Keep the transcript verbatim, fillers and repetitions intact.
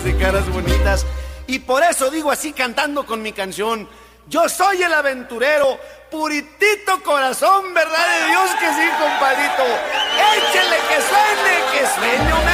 de caras bonitas. Y por eso digo así cantando con mi canción: yo soy el aventurero, puritito corazón, verdad de Dios que sí, compadrito. Échele que suene, que sueño me